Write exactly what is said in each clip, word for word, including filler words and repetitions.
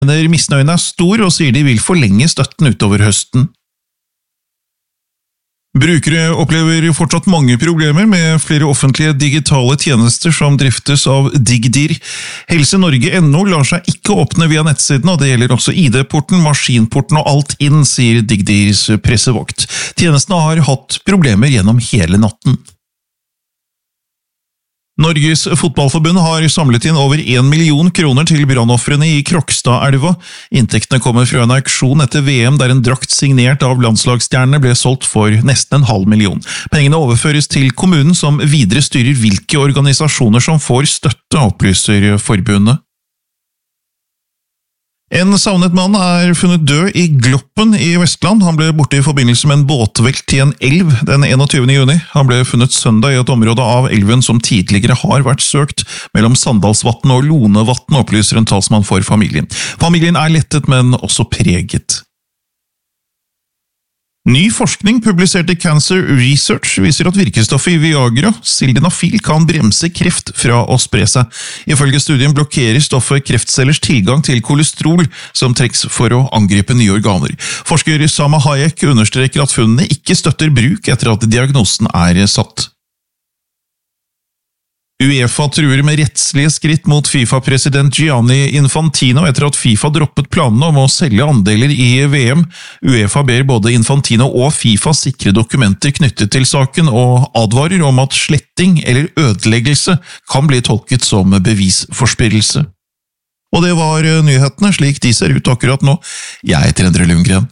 Misnøyen er stor og sier de vil forlenge støtten utover høsten. Brukere opplever fortsatt mange problemer med flere offentlige digitale tjenester som driftes av Digdir. Helse Norge punktum no lar seg ikke åpne via nettsiden, og det gjelder også I D-porten, maskinporten og alt inn, sier Digdirs pressevokt. Tjenestene har hatt problemer gjennom hele natten. Norges Fotballforbund har samlet inn over en million kroner til brannoffrene i Krokstadelva. Inntektene kommer fra en auksjon etter V M der en drakt signert av landslagsstjernene ble solgt for nesten en halv million. Pengene overføres til kommunen som videre styrer hvilke organisasjoner som får støtte, opplyser forbundet. En savnet mann er funnet død i Gloppen i Vestland. Han ble borte i forbindelse med en båtvelt i en elv den enogtyvende juni. Han ble funnet søndag i et område av elven som tidligere har vært søkt mellom Sandalsvatn og Lonevatn, opplyser en talsmann for familien. Familien er lettet, men også preget. Ny forskning publisert i Cancer Research viser at virkestoffet i Viagra, sildenafil, kan bremse kreft fra å spre seg. Ifølge studien blokkerer stoffet kreftcellers tilgang til kolesterol, som trengs for å angripe nye organer. Forsker Sama Hayek understreker at funnene ikke støtter bruk etter at diagnosen er satt. UEFA truer med rettslige skritt mot FIFA-president Gianni Infantino etter at FIFA droppet planene om å selge andeler i V M. UEFA ber både Infantino og FIFA sikre dokumenter knyttet til saken og advarer om at sletting eller ødeleggelse kan bli tolket som bevisforspillelse. Og det var nyhetene slik de ser ut akkurat nå. Jeg heter Endre Lundgren.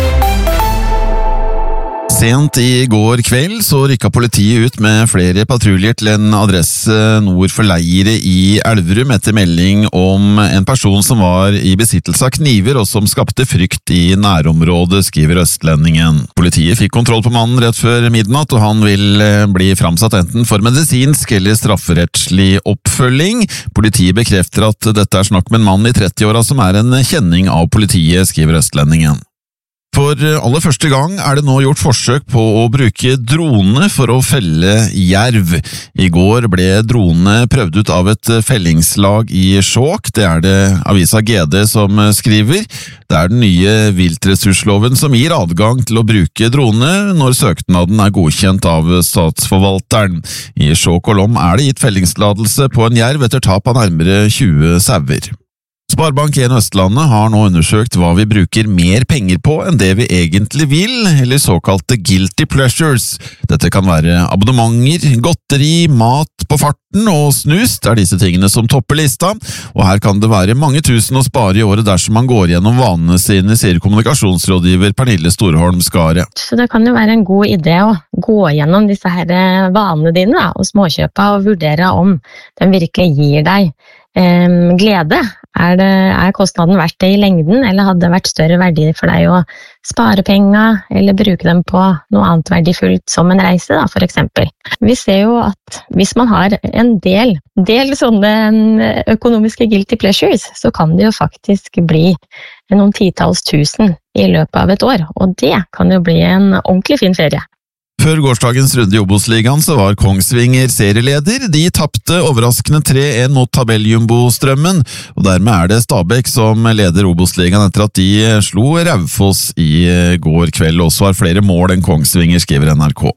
Sent i går kveld så rykket politiet ut med flere patruljer til en adresse nord for Leiret i Elverum etter melding om en person som var i besittelse av kniver og som skapte frykt i nærområdet, skriver Østlendingen. Politiet fikk kontroll på mannen rett før midnatt, og han vil bli framsatt enten for medisinsk eller strafferettslig oppfølging. Politiet bekrefter at dette er snakk med en mann i trettiåra som er en kjenning av politiet, skriver Østlendingen. For aller første gang er det nå gjort forsøk på å bruke drone for å felle jerv. I går ble drone prøvd ut av et fellingslag i Skjåk, det er det avisa G D som skriver. Det er den nye viltressursloven som gir adgang til å bruke drone når søknaden er godkjent av statsforvalteren. I Skjåk og Lom er det gitt fellingstillatelse på en jerv etter tap av nærmere tjue sauer. Sparebank en Østlandet har nå undersøkt hva vi bruker mer penger på enn det vi egentlig vil, eller såkalte guilty pleasures. Dette kan være abonnementer, godteri, mat på farten og snus, det er disse tingene som topper lista, og her kan det være mange tusen å spare i året dersom man går gjennom vanene sine, sier kommunikasjonsrådgiver Pernille Storholm Skare. Så det kan jo være en god idé å gå gjennom disse her vanene dine da, og småkjøpa og vurdere om den virkelig gir deg eh, glede. Er, det, er kostnaden verdt det i lengden, eller hadde det vært større verdi for deg å spare penger, eller bruke dem på noe annet verdifullt som en reise, da, for eksempel. Vi ser jo at hvis man har en del, del sånne økonomiske guilty pleasures, så kan det jo faktisk bli noen titalls tusen i løpet av et år, og det kan jo bli en ordentlig fin ferie. Før gårsdagens runde i Obos-ligaen så var Kongsvinger serieleder. De tappte overraskende tre en mot tabelljumbo-strømmen, og dermed er det Stabæk som leder Obos-ligaen etter at de slo Raufoss i går kveld. Også har flere mål enn Kongsvinger, skriver N R K.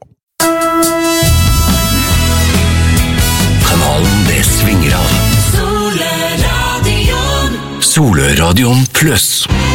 Kanalen det svinger av. Soløradion. Soløradion pluss.